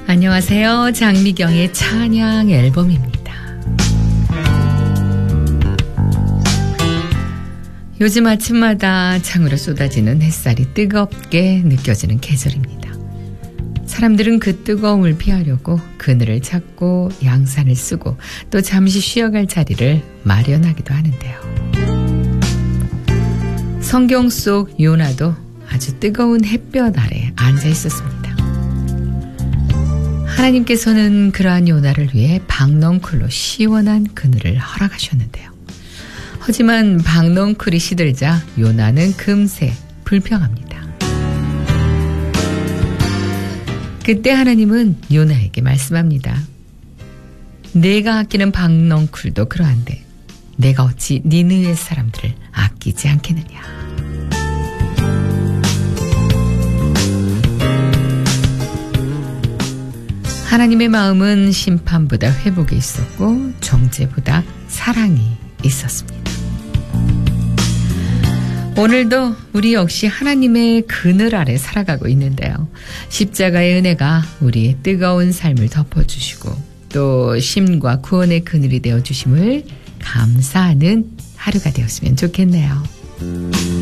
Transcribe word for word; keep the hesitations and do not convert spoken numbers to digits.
안녕하세요. 장미경의 찬양 앨범입니다. 요즘 아침마다 창으로 쏟아지는 햇살이 뜨겁게 느껴지는 계절입니다. 사람들은 그 뜨거움을 피하려고 그늘을 찾고 양산을 쓰고 또 잠시 쉬어갈 자리를 마련하기도 하는데요. 성경 속 요나도 아주 뜨거운 햇볕 아래 앉아 있었습니다. 하나님께서는 그러한 요나를 위해 박넝쿨로 시원한 그늘을 허락하셨는데요. 하지만 박넝쿨이 시들자 요나는 금세 불평합니다. 그때 하나님은 요나에게 말씀합니다. 내가 아끼는 박넝쿨도 그러한데 내가 어찌 니느웨 사람들을 아끼지 않겠느냐. 하나님의 마음은 심판보다 회복이 있었고 정죄보다 사랑이 있었습니다. 오늘도 우리 역시 하나님의 그늘 아래 살아가고 있는데요. 십자가의 은혜가 우리의 뜨거운 삶을 덮어주시고 또 쉼과 구원의 그늘이 되어주심을 감사하는 하루가 되었으면 좋겠네요.